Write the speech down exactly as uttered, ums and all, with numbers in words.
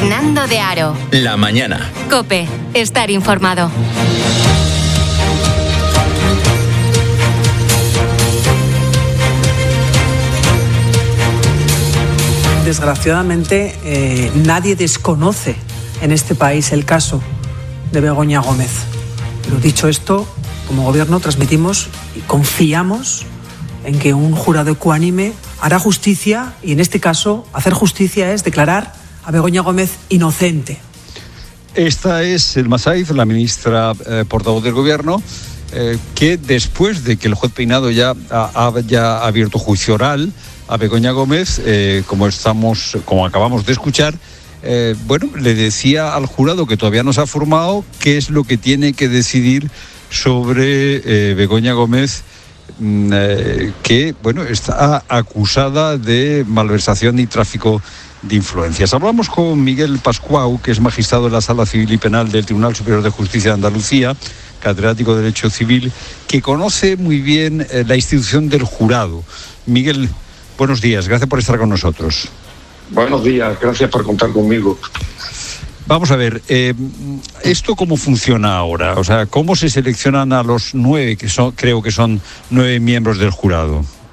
Fernando de Aro. La mañana. COPE. Estar informado. Desgraciadamente, eh, nadie desconoce en este país el caso de Begoña Gómez. Pero dicho esto, como gobierno transmitimos y confiamos en que un jurado ecuánime hará justicia, y en este caso hacer justicia es declarar a Begoña Gómez inocente. Esta es Selma Saiz, la ministra eh, portavoz del gobierno, eh, que después de que el juez Peinado ya haya abierto juicio oral a Begoña Gómez, eh, como estamos, como acabamos de escuchar, eh, bueno, le decía al jurado, que todavía no se ha formado, qué es lo que tiene que decidir sobre eh, Begoña Gómez, mmm, eh, que bueno, está acusada de malversación y tráfico de influencias. Hablamos con Miguel Pascuau, que es magistrado de la Sala Civil y Penal del Tribunal Superior de Justicia de Andalucía, catedrático de Derecho Civil, que conoce muy bien eh, la institución del jurado. Miguel, buenos días, gracias por estar con nosotros. Buenos días, gracias por contar conmigo. Vamos a ver, eh, ¿esto cómo funciona ahora? O sea, ¿cómo se seleccionan a los nueve, que son, creo que son nueve miembros del jurado?